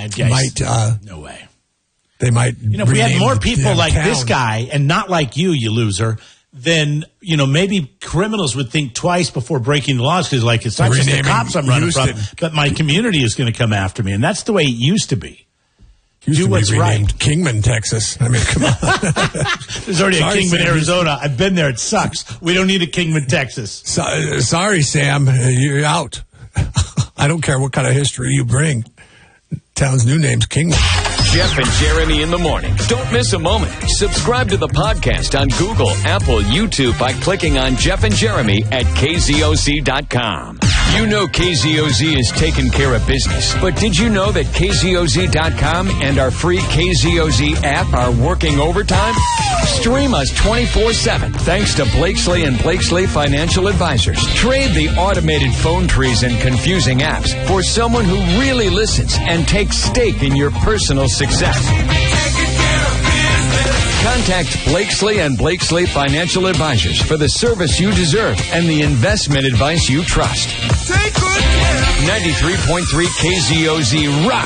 No way. They might. If we had more people like this guy and not like you loser, then, maybe criminals would think twice before breaking the laws because, it's not just the cops I'm running from, but my community is going to come after me. And that's the way it used to be. Do what's right. Kingman, Texas. I mean, come on. There's already a Kingman, Sam, Arizona. I've been there. It sucks. We don't need a Kingman, Texas. Sorry, Sam. You're out. I don't care what kind of history you bring. Town's new name's Kingman. Jeff and Jeremy in the morning. Don't miss a moment. Subscribe to the podcast on Google, Apple, YouTube by clicking on Jeff and Jeremy at KZOZ.com. You know KZOZ is taking care of business, but did you know that KZOZ.com and our free KZOZ app are working overtime? Stream us 24/7 thanks to Blakesley and Blakesley Financial Advisors. Trade the automated phone trees and confusing apps for someone who really listens and takes stake in your personal success. Contact Blakesley and Blakesley Financial Advisors for the service you deserve and the investment advice you trust. 93.3 KZOZ Rock.